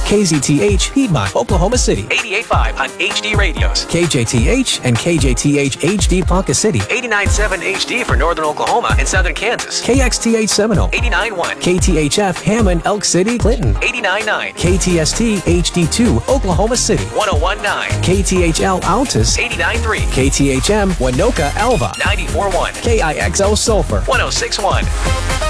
KZTH Piedmont, Oklahoma City. 88.5 on HD radios. KJTH and KJTH HD Ponca City. 89.7 HD for Northern Oklahoma and Southern Kansas. KXTH Seminole. 89.1. KTHF Hammond, Elk City, Clinton. 89.9. KTST HD2 Oklahoma City. 101.9. KTHL Altus. 89.3. KTHM Winoka Alva. 94.1. KIXL Sulphur. 106.1.